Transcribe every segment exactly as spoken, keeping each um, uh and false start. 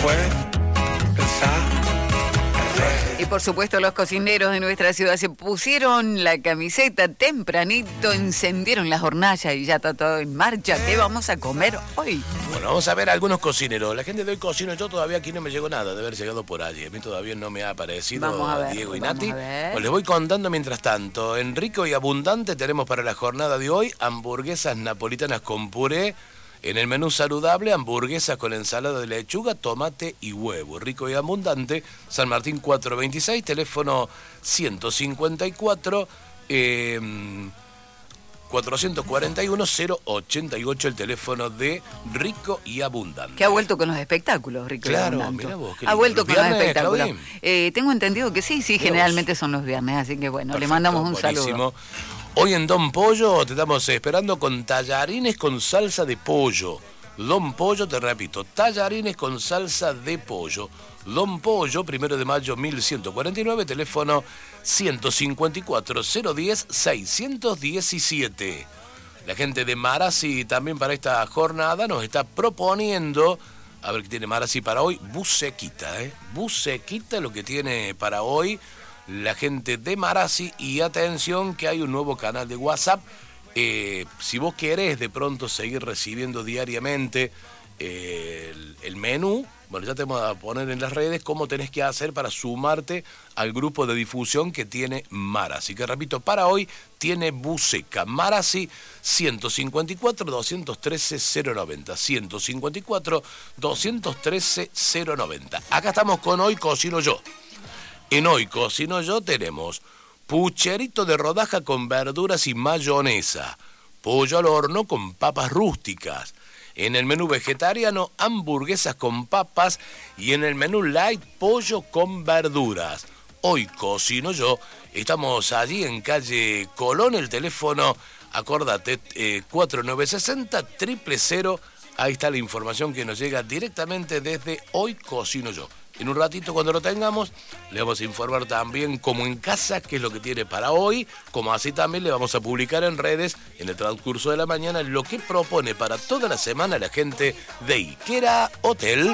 fue pensar. Y por supuesto los cocineros de nuestra ciudad se pusieron la camiseta tempranito, encendieron las hornallas y ya está todo en marcha. ¿Qué vamos a comer hoy? Bueno, vamos a ver algunos cocineros. La gente de hoy cocina, yo todavía aquí no me llegó nada de haber llegado por allí. A mí todavía no me ha aparecido Vamos a ver, Diego y vamos Nati. a ver. Pues les voy contando mientras tanto. En rico y abundante tenemos para la jornada de hoy hamburguesas napolitanas con puré. En el menú saludable, hamburguesas con ensalada de lechuga, tomate y huevo. Rico y abundante, San Martín cuatrocientos veintiséis, teléfono ciento cincuenta y cuatro, eh, cuatrocientos cuarenta y uno, cero ochenta y ocho, el teléfono de Rico y Abundante. Que ha vuelto con los espectáculos, Rico Claro, y Abundante. mirá vos, qué Ha lindo. vuelto ¿Los con los viernes, espectáculos. Claudín? Eh, tengo entendido que sí, sí, Mirá generalmente vos. son los viernes, así que bueno, Perfecto, le mandamos un buenísimo. saludo. Hoy en Don Pollo te estamos esperando con tallarines con salsa de pollo. Don Pollo, te repito, tallarines con salsa de pollo. Don Pollo, primero de mayo mil ciento cuarenta y nueve, teléfono ciento cincuenta y cuatro, cero diez, seiscientos diecisiete. La gente de Marassi también para esta jornada nos está proponiendo, a ver qué tiene Marassi para hoy, bucequita, ¿eh? Bucequita lo que tiene para hoy la gente de Marassi. Y atención que hay un nuevo canal de WhatsApp. Eh, si vos querés de pronto seguir recibiendo diariamente eh, el, el menú, bueno, ya te vamos a poner en las redes cómo tenés que hacer para sumarte al grupo de difusión que tiene Marassi. Que repito, para hoy tiene buceca. Marassi ciento cincuenta y cuatro, doscientos trece, cero noventa. ciento cincuenta y cuatro, doscientos trece, cero noventa. Acá estamos con Hoy Cocino Yo. En Hoy Cocino Yo tenemos pucherito de rodaja con verduras y mayonesa, pollo al horno con papas rústicas. En el menú vegetariano, hamburguesas con papas. Y en el menú light, pollo con verduras. Hoy Cocino Yo. Estamos allí en calle Colón, el teléfono, acordate, eh, cuatro nueve seis cero, cero cero cero. Ahí está la información que nos llega directamente desde Hoy Cocino Yo. En un ratito, cuando lo tengamos, le vamos a informar también como en casa qué es lo que tiene para hoy, como así también le vamos a publicar en redes en el transcurso de la mañana lo que propone para toda la semana la gente de Ikera Hotel.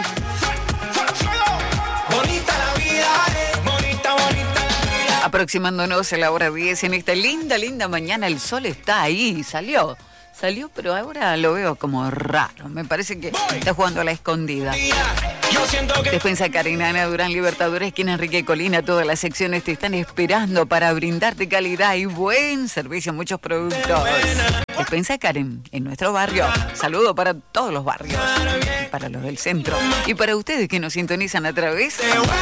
Bonita la vida, eh, bonita, bonita la vida. Aproximándonos a la hora diez en esta linda, linda mañana, el sol está ahí, salió. Salió, pero ahora lo veo como raro. Me parece que está jugando a la escondida. Yo siento que Despensa Carinana, Durán Libertadores, esquina Enrique Colina, todas las secciones te están esperando para brindarte calidad y buen servicio, muchos productos. Despensa Karen, en nuestro barrio. Saludo para todos los barrios, para los del centro y para ustedes que nos sintonizan a través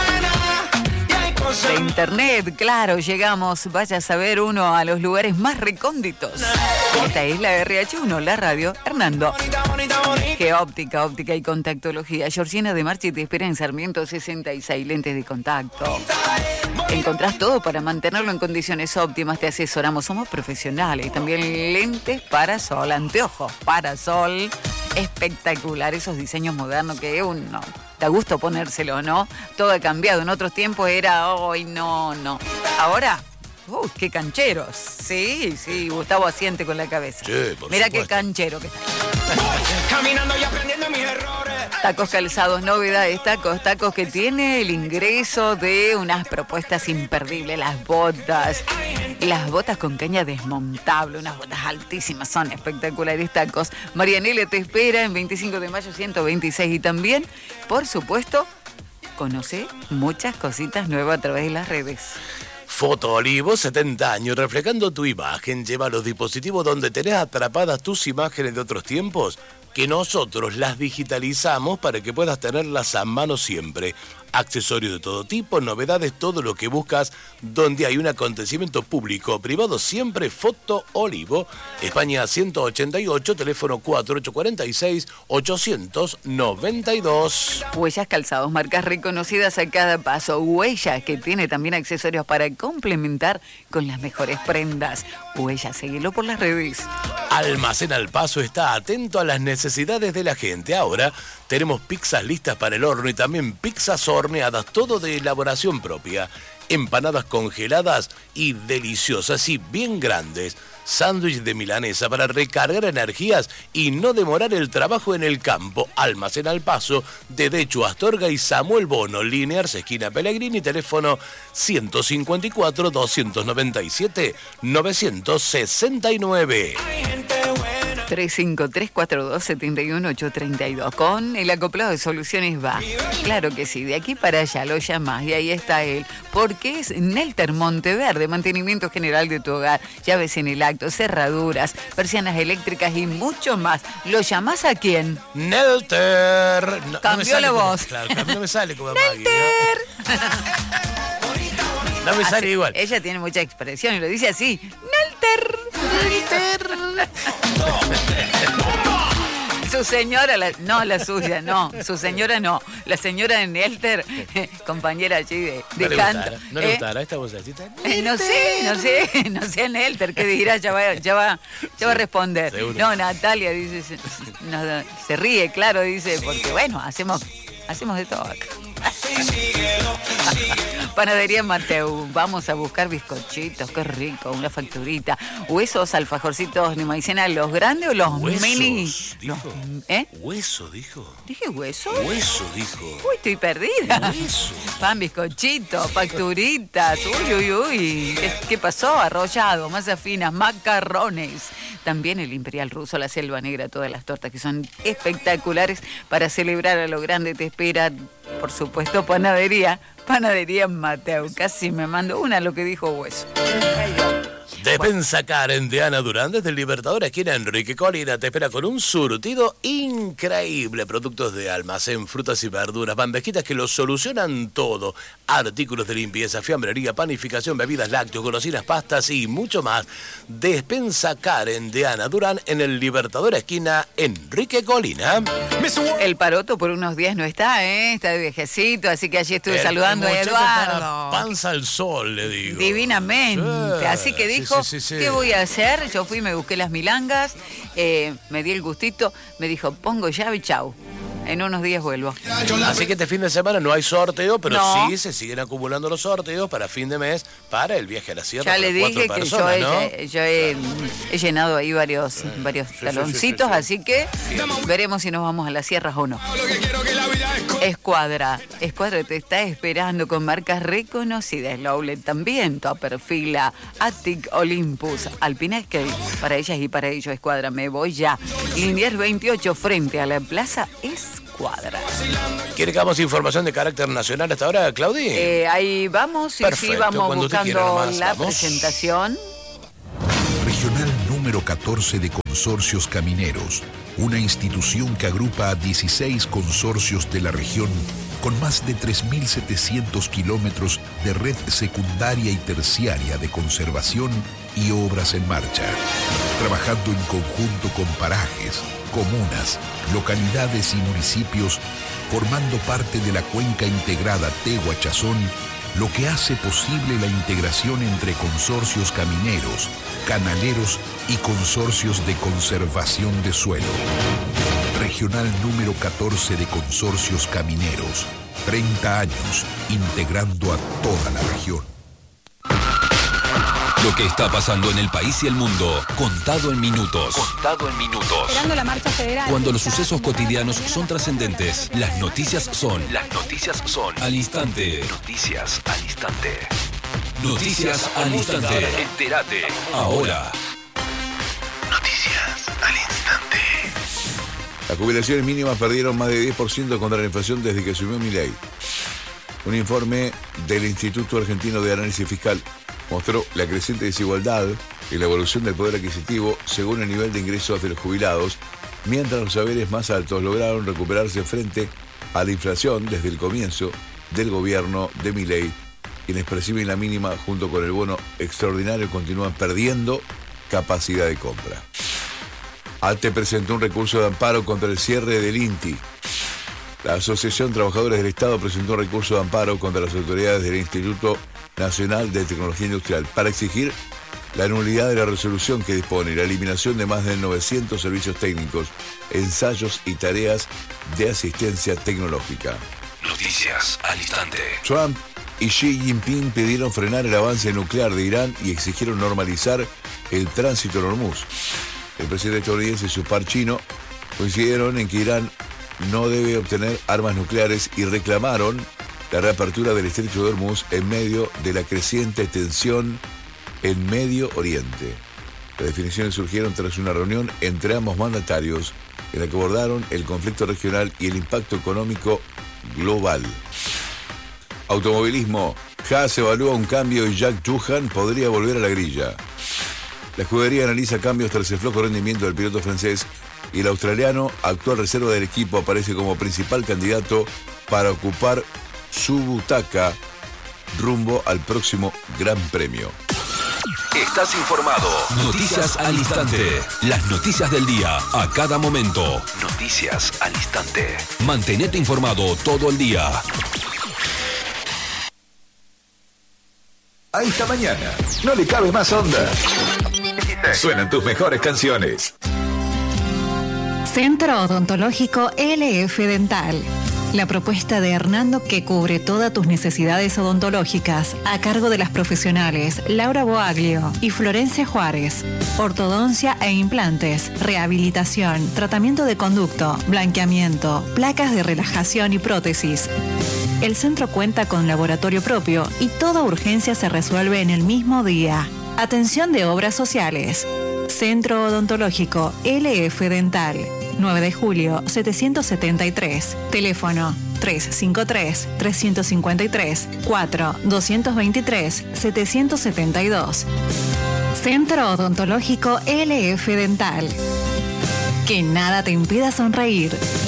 de internet. Claro, llegamos, vaya a saber uno, a los lugares más recónditos. Esta es la R H uno, la radio Hernando. Que óptica, óptica y contactología. Georgina de Marchi te espera en Sarmiento sesenta y seis, lentes de contacto. Encontrás todo para mantenerlo en condiciones óptimas, te asesoramos, somos profesionales. También lentes para sol, anteojos para sol. Espectacular, esos diseños modernos que uno da gusto ponérselo, ¿no? Todo ha cambiado, en otros tiempos era, hoy no, no. Ahora, uy, qué cancheros. Sí, sí, Gustavo asiente con la cabeza. Sí, por Mira supuesto. qué canchero que está. caminando y aprendiendo mis errores. Tacos Calzados, novedades, tacos, tacos que tiene el ingreso de unas propuestas imperdibles, las botas, las botas con caña desmontable, unas botas altísimas, son espectaculares tacos. Marianela te espera en veinticinco de mayo ciento veintiséis y también, por supuesto, conoce muchas cositas nuevas a través de las redes. Foto Olivo, setenta años, reflejando tu imagen. Lleva los dispositivos donde tenés atrapadas tus imágenes de otros tiempos, que nosotros las digitalizamos para que puedas tenerlas a mano siempre. Accesorios de todo tipo, novedades, todo lo que buscas, donde hay un acontecimiento público o privado, siempre Foto Olivo. España ciento ochenta y ocho, teléfono cuatro ocho cuatro seis, ocho nueve dos. Huellas Calzados, marcas reconocidas a cada paso. Huellas, que tiene también accesorios para complementar con las mejores prendas. Huellas, seguilo por las redes. Almacén Al Paso está atento a las necesidades de la gente. Ahora tenemos pizzas listas para el horno y también pizzas horneadas, todo de elaboración propia. Empanadas congeladas y deliciosas y bien grandes. sándwich de milanesa para recargar energías y no demorar el trabajo en el campo. Almacén Al Paso, de Dechu Astorga y Samuel Bono, Liniers, esquina Pellegrini, teléfono ciento cincuenta y cuatro, doscientos noventa y siete, novecientos sesenta y nueve. tres cinco tres cuatro dos siete uno ocho tres dos. Con el acoplado de Soluciones va. Claro que sí, de aquí para allá lo llamás y ahí está él. Porque es Nelter Monteverde, mantenimiento general de tu hogar, llaves en el acto, cerraduras, persianas eléctricas y mucho más. ¿Lo llamás a quién? Nelter. No, Cambió no la como, voz. Claro, no me sale como Maggie. Nelter. No, no me sale Así, igual. Ella tiene mucha expresión y lo dice así. Nelter. Nelter. Su señora, la, no la suya, no, su señora no, la señora de Nelter, compañera allí de, de no le canto. gustará, no ¿eh? le gustará esta vocecita. Eh, no sé, no sé, no sé Nelter, ¿qué dirá? Ya va, ya va, ya va a responder. Seguro. No, Natalia dice, se, no, se ríe, claro, dice, porque bueno, hacemos, hacemos de todo acá. Panadería Mateu, vamos a buscar bizcochitos, qué rico, una facturita. Huesos, alfajorcitos de maicena, ¿los grandes o los Huesos, mini? dijo. Los, ¿eh? Hueso, dijo. ¿Dije hueso? Hueso, dijo. Uy, estoy perdida. Hueso. Pan, bizcochitos, facturitas, uy, uy, uy. ¿Qué, qué pasó? Arrollado, masas finas, macarrones. También el Imperial Ruso, la Selva Negra, todas las tortas que son espectaculares para celebrar a lo grande. Te espera, por supuesto, panadería. Panadería Mateu. Casi me mando una lo que dijo Hueso. Despensa Karen de Ana Durán, desde el Libertador, esquina Enrique Colina, te espera con un surtido increíble. Productos de almacén, frutas y verduras, bandejitas que lo solucionan todo. Artículos de limpieza, fiambrería, panificación, bebidas, lácteos, golosinas, pastas y mucho más. Despensa Karen de Ana Durán en el Libertador, esquina Enrique Colina. El Paroto por unos días no está, ¿eh? Está de viejecito, así que allí estuve El saludando a muchacho está Eduardo. panza al sol, le digo. Divinamente. Sí, Así que dijo, sí, sí, sí, sí. ¿qué voy a hacer? Yo fui, me busqué las milangas, eh, me di el gustito, me dijo, pongo llave y chau. En unos días vuelvo. Así que este fin de semana no hay sorteo, pero No. sí se siguen acumulando los sorteos para fin de mes para el viaje a la sierra. Ya para le cuatro dije que personas, yo, ¿no? he, yo he, he llenado ahí varios, varios sí, taloncitos, sí, sí, así que veremos si nos vamos a las sierras o no. Escuadra, Escuadra te está esperando con marcas reconocidas. Lowlet también, Topper, Fila, Attic, Olympus, Alpina Skate. Para ellas y para ellos, Escuadra, me voy ya. Liniers veintiocho frente a la Plaza Escuadra. ¿Quiere que hagamos información de carácter nacional hasta ahora, Claudi? Eh, ahí vamos y sí, Perfecto, vamos cuando usted buscando quiera nomás, la vamos. presentación. Regional número catorce de Consorcios Camineros, una institución que agrupa a dieciséis consorcios de la región con más de tres mil setecientos kilómetros de red secundaria y terciaria de conservación y obras en marcha, trabajando en conjunto con parajes, comunas, localidades y municipios, formando parte de la cuenca integrada Tehuachazón, lo que hace posible la integración entre consorcios camineros, canaleros y consorcios de conservación de suelo. Regional número catorce de Consorcios Camineros. treinta años integrando a toda la región. Lo que está pasando en el país y el mundo, contado en minutos. Contado en minutos. Esperando la marcha federal. Cuando los sucesos cotidianos son trascendentes, las noticias son. Las noticias son. Al instante. Noticias al instante. Noticias al instante. Entérate. Ahora. Noticias al instante. Las jubilaciones mínimas perdieron más de diez por ciento contra la inflación desde que asumió Milei. Un informe del Instituto Argentino de Análisis Fiscal mostró la creciente desigualdad y la evolución del poder adquisitivo según el nivel de ingresos de los jubilados, mientras los saberes más altos lograron recuperarse frente a la inflación desde el comienzo del gobierno de Milei. Quienes perciben la mínima junto con el bono extraordinario continúan perdiendo capacidad de compra. ATE presentó un recurso de amparo contra el cierre del INTI. La Asociación Trabajadores del Estado presentó un recurso de amparo contra las autoridades del Instituto Nacional de Tecnología Industrial para exigir la nulidad de la resolución que dispone la eliminación de más de novecientos servicios técnicos, ensayos y tareas de asistencia tecnológica. Noticias al instante. Trump y Xi Jinping pidieron frenar el avance nuclear de Irán y exigieron normalizar el tránsito en Hormuz. El presidente estadounidense y su par chino coincidieron en que Irán no debe obtener armas nucleares y reclamaron la reapertura del estrecho de Hormuz en medio de la creciente tensión en Medio Oriente. Las definiciones surgieron tras una reunión entre ambos mandatarios en la que abordaron el conflicto regional y el impacto económico global. Automovilismo. Haas evalúa un cambio y Jack Doohan podría volver a la grilla. La escudería analiza cambios tras el flojo rendimiento del piloto francés y el australiano, actual reserva del equipo, aparece como principal candidato para ocupar su butaca rumbo al próximo Gran Premio. Estás informado. Noticias al instante. Las noticias del día a cada momento. Noticias al instante. Mantenete informado todo el día. A esta mañana no le cabe más onda. Suenan tus mejores canciones. Centro Odontológico L F Dental. La propuesta de Hernando que cubre todas tus necesidades odontológicas a cargo de las profesionales Laura Boaglio y Florencia Juárez. Ortodoncia e implantes, rehabilitación, tratamiento de conducto, blanqueamiento, placas de relajación y prótesis. El centro cuenta con laboratorio propio y toda urgencia se resuelve en el mismo día. Atención de obras sociales. Centro Odontológico L F Dental. nueve de julio, setecientos setenta y tres. Teléfono tres cinco tres, tres cinco tres, cuatro dos dos tres, setecientos setenta y dos. Centro Odontológico L F Dental. Que nada te impida sonreír.